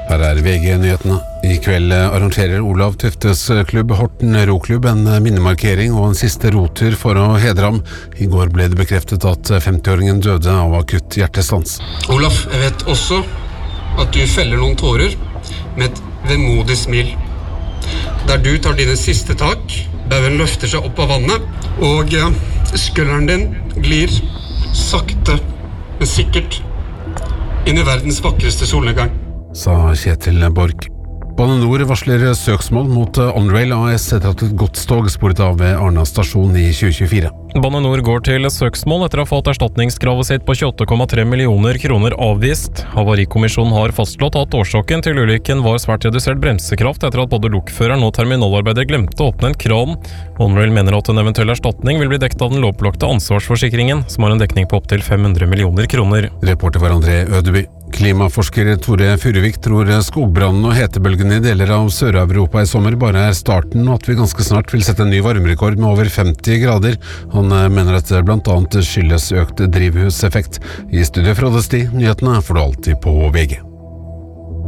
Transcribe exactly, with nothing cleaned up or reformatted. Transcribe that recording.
Her er V G-nyhetene. I kveld arrangerer Olav Tuftes klubb Horten Roklubb en minnemarkering og en siste rotur for å hedre ham. I går ble det bekreftet at femtiåringen døde av akutt hjertestans. Olav, jeg vet også at du feller noen tårer med et vemodig smil. Der du tar dine siste tak, baugen løfter seg opp av vannet, og skulderen din glir sakte, men sikkert inn i verdens vakreste solnedgang. Sa Kjetil Borch. Bane Nor varsler søksmål mot OnRail A S etter at et godstog sporet av ved Arna stasjon i tjue tjuefire. Bane Nor går til søksmål etter å ha fått erstatningskravet sitt på tjueåtte komma tre millioner kroner avvist. Havarikommisjonen har fastslått at årsaken til ulykken var svært redusert bremsekraft etter at både lokføreren og terminalarbeider glemte å åpne en kran. OnRail mener at en eventuell erstatning vil bli dekt av den lovpålagte ansvarsforsikringen, som har en dekning på opptil fem hundre millioner kroner. Reporter var André Ødeby. Klimaforsker Tore Furuvik tror skogbrannen og hetebølgen i deler av Sør-Europa i sommer bare er starten, og at vi ganske snart vil sette en ny varmerekord med over femti grader. Han mener at det blant annet skyldes økt drivhuseffekt. I studio fra Frode Sti, nyhetene får du alltid på V G.